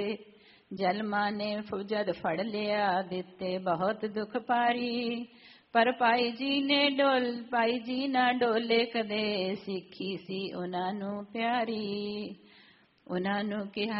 ਜਲਮਾਂ ਨੇ ਜਦ ਫੜ ਲਿਆ ਦਿੱਤੇ ਬਹੁਤ ਦੁੱਖ ਭਾਰੀ। ਪਰ ਭਾਈ ਜੀ ਨਾ ਡੋਲੇ ਕਦੇ, ਸਿੱਖੀ ਸੀ ਉਹਨਾਂ ਨੂੰ ਪਿਆਰੀ। ਉਹਨਾਂ ਨੂੰ ਕਿਹਾ